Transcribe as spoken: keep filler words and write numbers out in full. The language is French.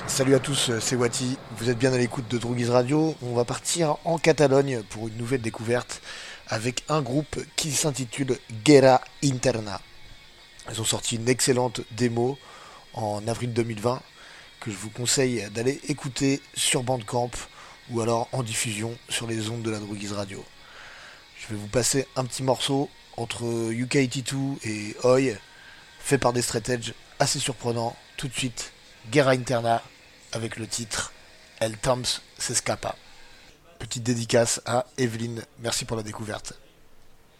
Salut à tous, c'est Wati, vous êtes bien à l'écoute de Droguise Radio. On va partir en Catalogne pour une nouvelle découverte avec un groupe qui s'intitule Guerra Interna. Ils ont sorti une excellente démo en avril deux mille vingt que je vous conseille d'aller écouter sur Bandcamp ou alors en diffusion sur les ondes de la Droguise Radio. Je vais vous passer un petit morceau entre U K quatre-vingt-deux et Oi, fait par des straight edge assez surprenants. Tout de suite, Guerra Interna avec le titre El Temps s'escapa. Petite dédicace à Evelyne, merci pour la découverte.